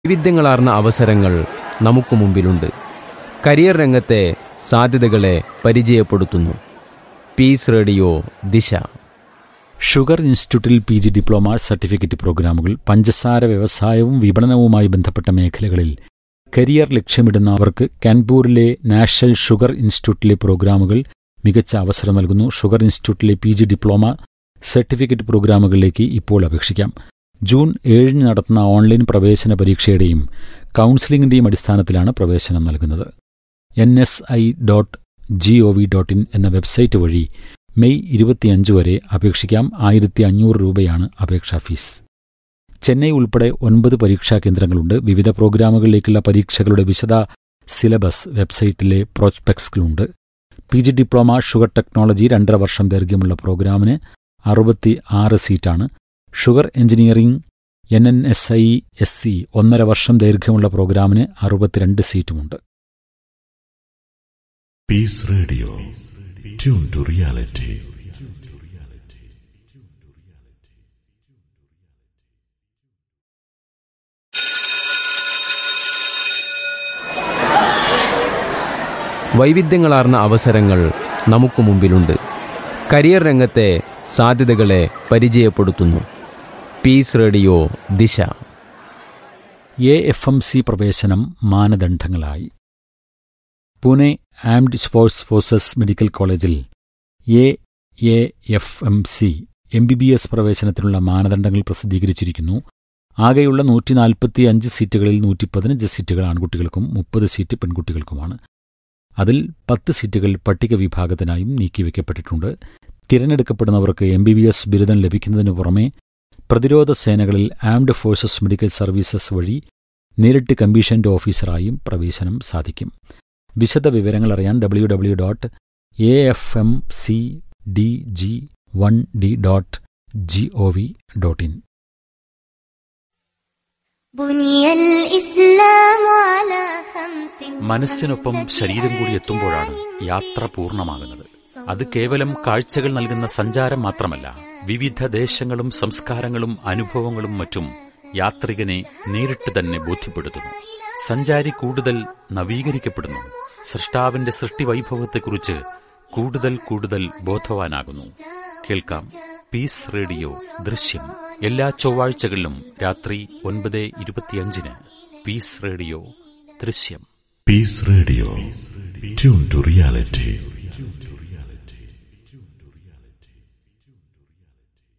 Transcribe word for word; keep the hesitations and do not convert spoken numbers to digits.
വൈവിധ്യങ്ങളാർന്ന അവസരങ്ങൾ നമുക്ക് മുമ്പിലുണ്ട്. കരിയർ രംഗത്തെ സാധ്യതകളെ പരിചയപ്പെടുത്തുന്നു പീസ് റേഡിയോ ദിശ. ഷുഗർ ഇൻസ്റ്റിറ്റ്യൂട്ടിൽ പി ജി ഡിപ്ലോമ സർട്ടിഫിക്കറ്റ് പ്രോഗ്രാമുകൾ, പഞ്ചസാര വ്യവസായവും വിപണനവുമായി ബന്ധപ്പെട്ട മേഖലകളിൽ കരിയർ ലക്ഷ്യമിടുന്നവർക്ക് കാൻപൂരിലെ നാഷണൽ ഷുഗർ ഇൻസ്റ്റിറ്റ്യൂട്ടിലെ പ്രോഗ്രാമുകൾ മികച്ച അവസരം നൽകുന്നു. ഷുഗർ ഇൻസ്റ്റിറ്റ്യൂട്ടിലെ പി ജി ഡിപ്ലോമ സർട്ടിഫിക്കറ്റ് പ്രോഗ്രാമുകളിലേക്ക് ഇപ്പോൾ അപേക്ഷിക്കാം. ജൂൺ ഏഴിന് നടത്തുന്ന ഓൺലൈൻ പ്രവേശന പരീക്ഷയുടെയും കൗൺസിലിംഗിന്റെയും അടിസ്ഥാനത്തിലാണ് പ്രവേശനം നൽകുന്നത്. N S I dot G O V dot in എന്ന വെബ്സൈറ്റ് വഴി മെയ് ഇരുപത്തിയഞ്ച് വരെ അപേക്ഷിക്കാം. ആയിരത്തി അഞ്ഞൂറ് രൂപയാണ് അപേക്ഷാ ഫീസ്. ചെന്നൈ ഉൾപ്പെടെ ഒൻപത് പരീക്ഷാ കേന്ദ്രങ്ങളുണ്ട്. വിവിധ പ്രോഗ്രാമുകളിലേക്കുള്ള പരീക്ഷകളുടെ വിശദ syllabus വെബ്സൈറ്റിലെ പ്രോസ്പെക്സിലുണ്ട്. P G diploma sugar technology രണ്ടര വർഷം ദൈർഘ്യമുള്ള പ്രോഗ്രാമിന് അറുപത്തി ആറ് സീറ്റാണ്. Sugar engineering N N S I S C ഒന്നര വർഷം ദൈർഘ്യമുള്ള പ്രോഗ്രാമിന് അറുപത്തിരണ്ട് സീറ്റുമുണ്ട്. Piece radio, tune to reality. വൈവിധ്യങ്ങളാർന്ന അവസരങ്ങൾ നമുക്ക് മുമ്പിലുണ്ട്. കരിയർ രംഗത്തെ സാധ്യതകളെ പരിചയപ്പെടുത്തുന്നു പീസ് റേഡിയോ ദിശ. എ എഫ് എം സി പ്രവേശനം മാനദണ്ഡങ്ങളായി. Pune armed force forces medical കോളേജിൽ A A F M C M B B S പ്രവേശനത്തിനുള്ള മാനദണ്ഡങ്ങൾ പ്രസിദ്ധീകരിച്ചിരിക്കുന്നു. ആകെയുള്ള നൂറ്റി നാൽപ്പത്തി അഞ്ച് സീറ്റുകളിൽ നൂറ്റി പതിനഞ്ച് സീറ്റുകൾ ആൺകുട്ടികൾക്കും മുപ്പത് സീറ്റ് പെൺകുട്ടികൾക്കുമാണ്. അതിൽ പത്ത് സീറ്റുകൾ പട്ടിക വിഭാഗത്തിനായും നീക്കിവെക്കപ്പെട്ടിട്ടുണ്ട്. തിരഞ്ഞെടുക്കപ്പെടുന്നവർക്ക് എം ബി ബി എസ് ബിരുദം ലഭിക്കുന്നതിനു പുറമെ പ്രതിരോധ സേനകളിൽ ആംഡ് ഫോഴ്സസ് മെഡിക്കൽ സർവീസസ് വഴി നേരിട്ട് കമ്മീഷൻഡ് ഓഫീസറായും പ്രവേശനം സാധിക്കും. വിശദ വിവരങ്ങൾ അറിയാൻ W W dot A F M C D G one D dot G O V dot in. മനസ്സിനൊപ്പം ശരീരം കൂടി എത്തുമ്പോഴാണ് യാത്ര പൂർണ്ണമാകുന്നത്. അത് കേവലം കാഴ്ചകൾ നൽകുന്ന സഞ്ചാരം മാത്രമല്ല, വിവിധ ദേശങ്ങളും സംസ്കാരങ്ങളും അനുഭവങ്ങളും മറ്റും യാത്രികനെ നേരിട്ട് തന്നെ ബോധ്യപ്പെടുത്തുന്നു. സഞ്ചാരി കൂടുതൽ നവീകരിക്കപ്പെടുന്നു. സൃഷ്ടാവിന്റെ സൃഷ്ടിവൈഭവത്തെക്കുറിച്ച് കൂടുതൽ കൂടുതൽ ബോധവാനാകുന്നു. കേൾക്കാം പീസ് റേഡിയോ ദൃശ്യം എല്ലാ ചൊവ്വാഴ്ചകളിലും രാത്രി ഒൻപത് ഇരുപത്തിയഞ്ചിന്. പീസ് റേഡിയോ ദൃശ്യം. Piece radio, tune to reality.